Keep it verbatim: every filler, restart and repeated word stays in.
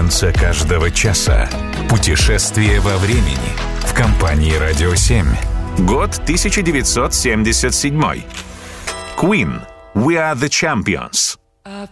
конце каждого часа. Путешествие во времени в компании «Радио семь». Год тысяча девятьсот семьдесят седьмой. Queen. We are the champions. I